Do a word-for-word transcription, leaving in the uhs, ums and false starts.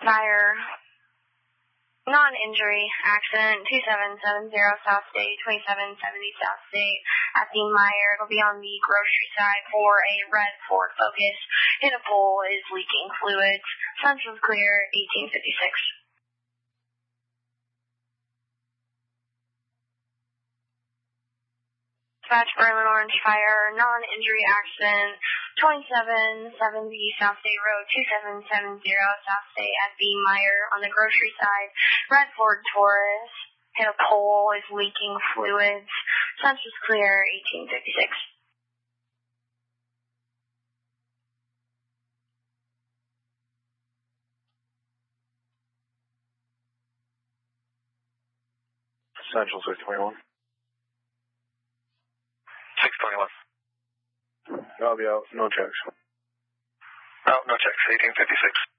Fire, non-injury accident, two seven seven zero South State, twenty-seven seventy South State at the Meyer. It'll be on the grocery side for a red Ford Focus. Hit a pole, is leaking fluids. Central's clear, eighteen fifty-six. Dispatch Berlin Orange Fire, non-injury accident, twenty-seven seventy South State Road, two seven seven zero South State at the Meyer on the grocery side. Red Ford Taurus, hit a pole, is leaking fluids. Central's clear, eighteen fifty-six. Central six twenty-one. six twenty-one. I'll be out. No checks. No, no checks. eighteen fifty-six.